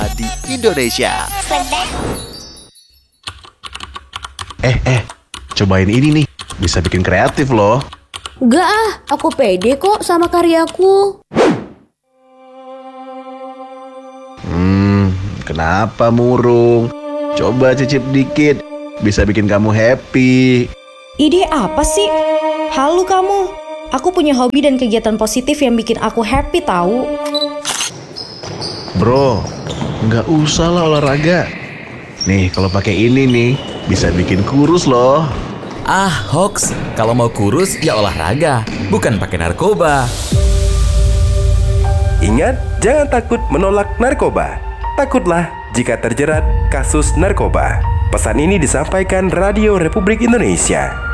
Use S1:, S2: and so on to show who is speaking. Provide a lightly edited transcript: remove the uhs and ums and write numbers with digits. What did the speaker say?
S1: di Indonesia.
S2: Cobain ini nih, bisa bikin kreatif loh.
S3: Enggak aku pede kok sama karyaku.
S2: Kenapa murung? Coba cicip dikit, bisa bikin kamu happy.
S4: Ide apa sih? Halu kamu. Aku punya hobi dan kegiatan positif yang bikin aku happy tahu.
S2: Bro, nggak usah lah olahraga. Nih, kalau pakai ini nih, bisa bikin kurus loh.
S5: Ah, hoax. Kalau mau kurus, ya olahraga, bukan pakai narkoba.
S6: Ingat, jangan takut menolak narkoba. Takutlah jika terjerat kasus narkoba. Pesan ini disampaikan Radio Republik Indonesia.